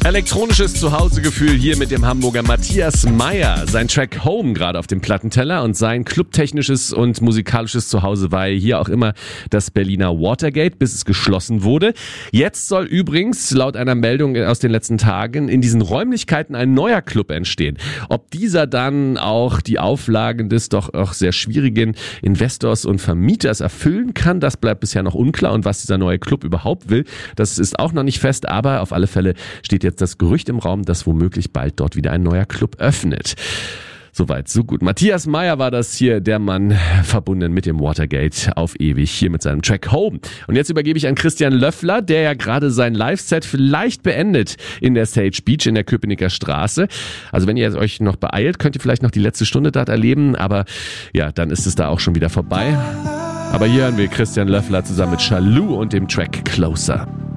Elektronisches Zuhausegefühl hier mit dem Hamburger Matthias Meyer. Sein Track Home gerade auf dem Plattenteller und sein clubtechnisches und musikalisches Zuhause war hier auch immer das Berliner Watergate, bis es geschlossen wurde. Jetzt soll übrigens laut einer Meldung aus den letzten Tagen in diesen Räumlichkeiten ein neuer Club entstehen. Ob dieser dann auch die Auflagen des doch auch sehr schwierigen Investors und Vermieters erfüllen kann, das bleibt bisher noch unklar. Und was dieser neue Club überhaupt will, das ist auch noch nicht fest, aber auf alle Fälle steht jetzt das Gerücht im Raum, dass womöglich bald dort wieder ein neuer Club öffnet. Soweit, so gut. Matthias Meyer war das hier, der Mann verbunden mit dem Watergate auf ewig, hier mit seinem Track Home. Und jetzt übergebe ich an Christian Löffler, der ja gerade sein Live-Set vielleicht beendet in der Sage Beach in der Köpenicker Straße. Also wenn ihr euch noch beeilt, könnt ihr vielleicht noch die letzte Stunde dort erleben, aber ja, dann ist es da auch schon wieder vorbei. Aber hier hören wir Christian Löffler zusammen mit Shalou und dem Track Closer.